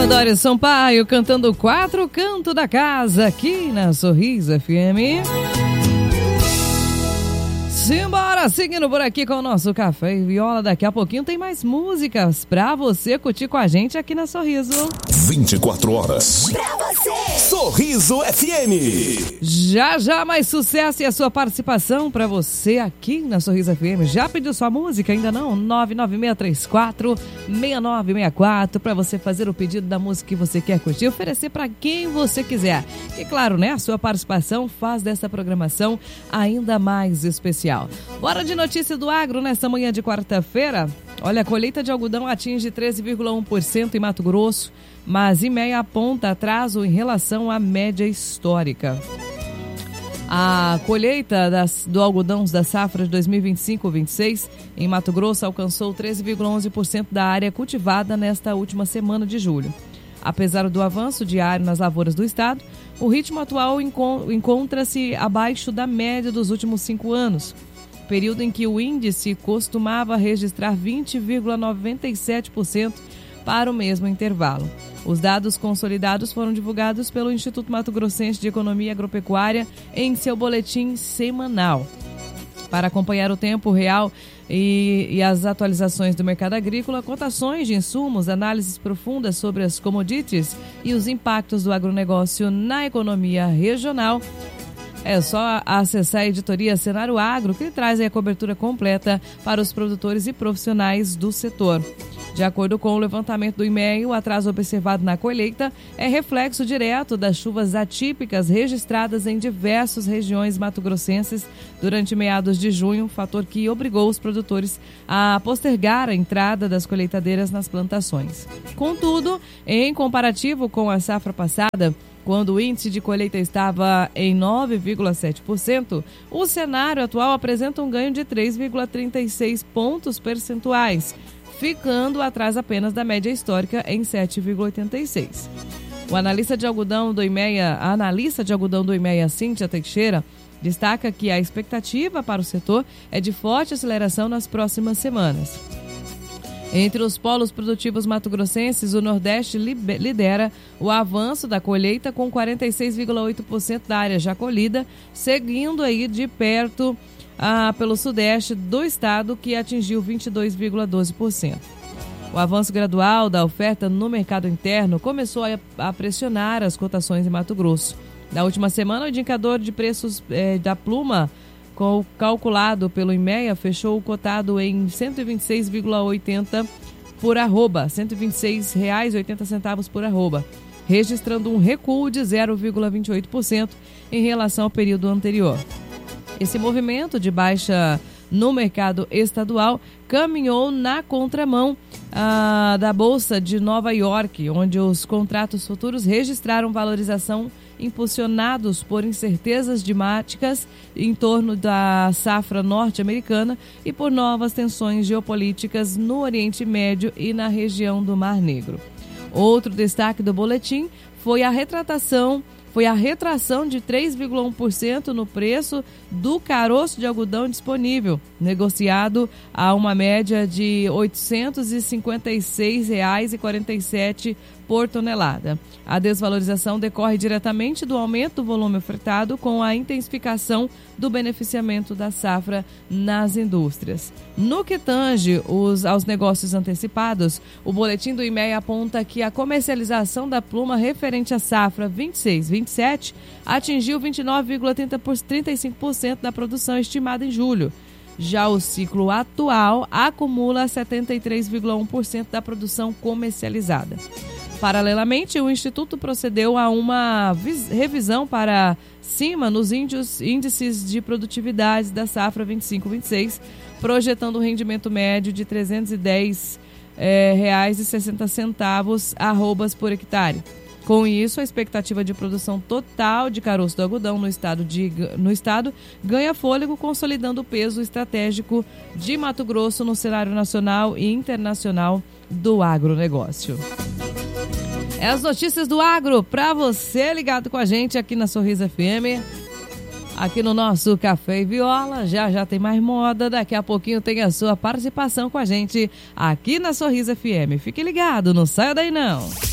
Teodoro Sampaio cantando Quatro Cantos da Casa aqui na Sorriso FM. Simbora, seguindo por aqui com o nosso Café e Viola. Daqui a pouquinho tem mais músicas pra você curtir com a gente aqui na Sorriso. 24 horas pra você. Sorriso FM. Já mais sucesso e a sua participação pra você aqui na Sorriso FM. Já pediu sua música? Ainda não? 99634-6964 pra você fazer o pedido da música que você quer curtir, oferecer pra quem você quiser. E claro, né? A sua participação faz dessa programação ainda mais especial. Bora de notícia do agro nessa manhã de quarta-feira. Olha, a colheita de algodão atinge 13,1% em Mato Grosso, mas IMEA aponta atraso em relação à média histórica. A colheita do algodão da safra de 2025-26 em Mato Grosso alcançou 13,11% da área cultivada nesta última semana de julho. Apesar do avanço diário nas lavouras do estado, o ritmo atual encontra-se abaixo da média dos últimos 5 anos, período em que o índice costumava registrar 20,97% para o mesmo intervalo. Os dados consolidados foram divulgados pelo Instituto Mato Grossense de Economia Agropecuária em seu boletim semanal. Para acompanhar o tempo real e as atualizações do mercado agrícola, cotações de insumos, análises profundas sobre as commodities e os impactos do agronegócio na economia regional, é só acessar a editoria Cenário Agro, que traz a cobertura completa para os produtores e profissionais do setor. De acordo com o levantamento do IMEA, o atraso observado na colheita é reflexo direto das chuvas atípicas registradas em diversas regiões mato-grossenses durante meados de junho, fator que obrigou os produtores a postergar a entrada das colheitadeiras nas plantações. Contudo, em comparativo com a safra passada, quando o índice de colheita estava em 9,7%, o cenário atual apresenta um ganho de 3,36 pontos percentuais, ficando atrás apenas da média histórica em 7,86. O analista de algodão do IMEA, Cíntia Teixeira, destaca que a expectativa para o setor é de forte aceleração nas próximas semanas. Entre os polos produtivos mato-grossenses, o Nordeste lidera o avanço da colheita com 46,8% da área já colhida, seguindo aí de perto pelo Sudeste do estado, que atingiu 22,12%. O avanço gradual da oferta no mercado interno começou a pressionar as cotações em Mato Grosso. Na última semana, o indicador de preços da pluma, calculado pelo IMEA, fechou cotado em R$ 126,80 por arroba, R$ 126,80 por arroba, registrando um recuo de 0,28% em relação ao período anterior. Esse movimento de baixa no mercado estadual caminhou na contramão da Bolsa de Nova York, onde os contratos futuros registraram valorização impulsionados por incertezas climáticas em torno da safra norte-americana e por novas tensões geopolíticas no Oriente Médio e na região do Mar Negro. Outro destaque do boletim foi a retração de 3,1% no preço do caroço de algodão disponível, negociado a uma média de R$ 856,47 por tonelada. A desvalorização decorre diretamente do aumento do volume ofertado com a intensificação do beneficiamento da safra nas indústrias. No que tange aos negócios antecipados, o boletim do IMEA aponta que a comercialização da pluma referente à safra 26-27 atingiu 29,35% da produção estimada em julho. Já o ciclo atual acumula 73,1% da produção comercializada. Paralelamente, o Instituto procedeu a uma revisão para cima nos índices de produtividade da safra 25-26, projetando um rendimento médio de R$ 310,60 arrobas por hectare. Com isso, a expectativa de produção total de caroço do algodão no estado ganha fôlego, consolidando o peso estratégico de Mato Grosso no cenário nacional e internacional do agronegócio. É as notícias do agro para você ligado com a gente aqui na Sorriso FM, aqui no nosso Café e Viola. Já tem mais moda, daqui a pouquinho tem a sua participação com a gente aqui na Sorriso FM. Fique ligado, não saia daí não.